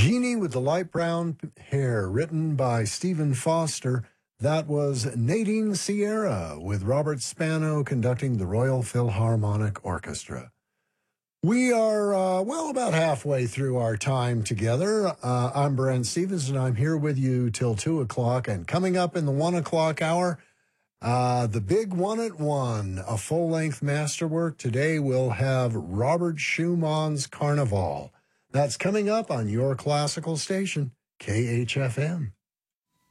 Jeannie with the light brown hair, written by Stephen Foster. That was Nadine Sierra with Robert Spano conducting the Royal Philharmonic Orchestra. We are, about halfway through our time together. I'm Brent Stevens, and I'm here with you till 2 o'clock. And coming up in the 1 o'clock hour, the big one at one, a full-length masterwork. Today we'll have Robert Schumann's Carnival. That's coming up on your classical station, KHFM.